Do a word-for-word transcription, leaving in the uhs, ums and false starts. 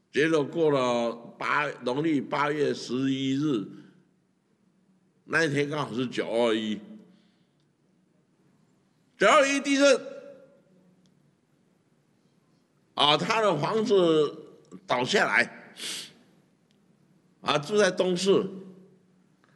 结果过了八农历八月十一日，那一天刚好是九二一，九二一地震，啊，他的房子倒下来，啊，住在东市。